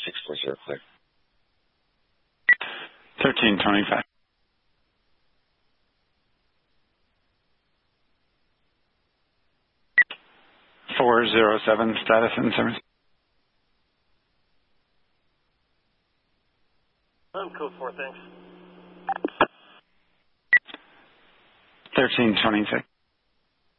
640 clear. 1325. 407 status in service. Code 4, thanks. 1326.